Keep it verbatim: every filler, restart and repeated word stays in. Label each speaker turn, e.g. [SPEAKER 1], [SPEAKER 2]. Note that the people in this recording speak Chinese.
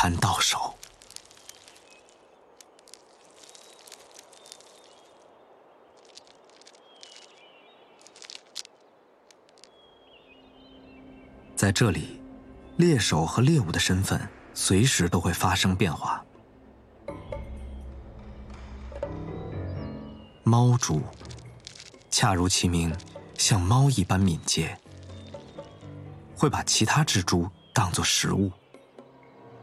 [SPEAKER 1] 堪到手。在这里，猎手和猎物的身份随时都会发生变化。猫蛛，恰如其名，像猫一般敏捷，会把其他蜘蛛当作食物。